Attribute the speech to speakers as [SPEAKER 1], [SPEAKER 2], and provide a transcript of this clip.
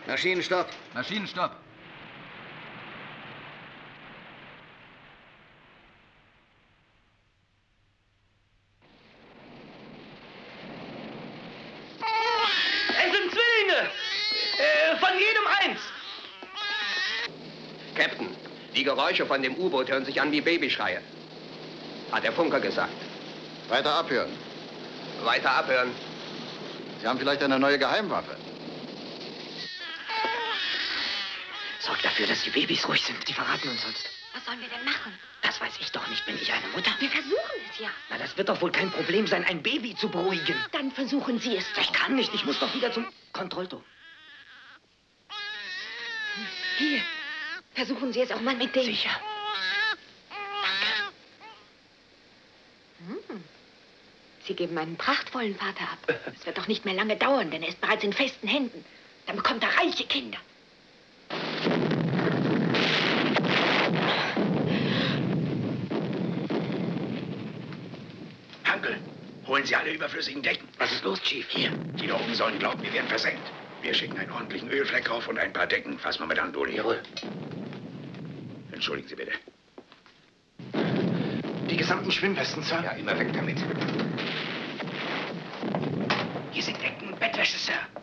[SPEAKER 1] Maschinenstopp.
[SPEAKER 2] Maschinenstopp.
[SPEAKER 3] Es sind Zwillinge! Von jedem eins!
[SPEAKER 4] Captain, die Geräusche von dem U-Boot hören sich an wie Babyschreie. Hat der Funker gesagt.
[SPEAKER 5] Weiter abhören.
[SPEAKER 4] Weiter abhören.
[SPEAKER 5] Sie haben vielleicht eine neue Geheimwaffe.
[SPEAKER 3] Sorg dafür, dass die Babys ruhig sind. Die verraten uns sonst.
[SPEAKER 6] Was sollen wir denn machen?
[SPEAKER 3] Das weiß ich doch nicht. Bin ich eine Mutter?
[SPEAKER 6] Wir versuchen es ja.
[SPEAKER 3] Na, das wird doch wohl kein Problem sein, ein Baby zu beruhigen.
[SPEAKER 6] Dann versuchen Sie es
[SPEAKER 3] Ich
[SPEAKER 6] doch.
[SPEAKER 3] kann nicht. Ich muss doch wieder zum Kontrollturm.
[SPEAKER 6] Hier. Versuchen Sie es auch mal mit dem.
[SPEAKER 3] Sicher.
[SPEAKER 6] Sie geben einen prachtvollen Vater ab. Es wird doch nicht mehr lange dauern, denn er ist bereits in festen Händen. Dann bekommt er reiche Kinder.
[SPEAKER 7] Hankel, holen Sie alle überflüssigen Decken.
[SPEAKER 3] Was ist los, Chief? Hier.
[SPEAKER 7] Die da oben sollen glauben, wir werden versenkt. Wir schicken einen ordentlichen Ölfleck auf und ein paar Decken. Fass mal mit an, Doli.
[SPEAKER 3] Jawohl.
[SPEAKER 7] Entschuldigen Sie bitte.
[SPEAKER 8] Die gesamten Schwimmwesten, Sir?
[SPEAKER 7] Ja, immer weg damit.
[SPEAKER 8] Hier sind Decken und Bettwäsche, Sir.